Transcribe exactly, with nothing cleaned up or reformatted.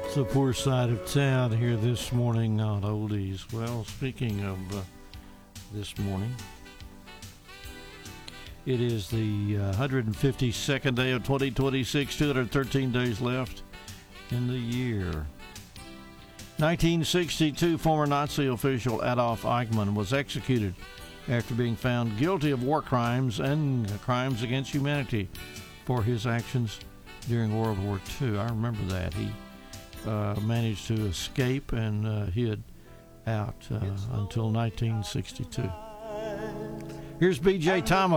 The poor side of town here this morning on Oldies. Well, speaking of uh, this morning, it is the uh, one hundred fifty-second day of twenty twenty-six, two hundred thirteen days left in the year. nineteen sixty-two, former Nazi official Adolf Eichmann was executed after being found guilty of war crimes and crimes against humanity for his actions during World War Two. I remember that. He Uh, managed to escape and uh, hid out uh, until nineteen sixty-two. Here's B J Thomas.